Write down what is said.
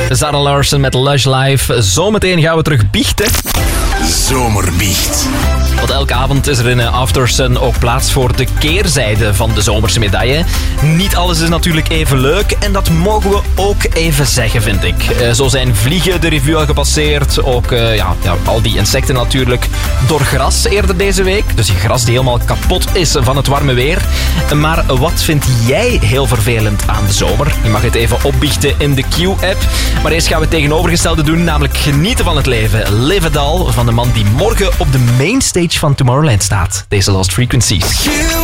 Zara Larsson met Lush Life. Zometeen gaan we terug biechten. Zomerbiecht. Want elke avond is er in After Sun ook plaats voor de keerzijde van de zomerse medaille. Niet alles is natuurlijk even leuk en dat mogen we ook even zeggen, vind ik. Zo zijn vliegen de revue al gepasseerd. Ook al die insecten natuurlijk door gras eerder deze week. Dus die gras die helemaal kapot is van het warme weer. Maar wat vind jij heel vervelend aan de zomer? Je mag het even opbiechten in de Q-app. Maar eerst gaan we het tegenovergestelde doen, namelijk genieten van het leven. Live It All van de man die morgen op de mainstage van Tomorrowland staat. Deze Lost Frequencies.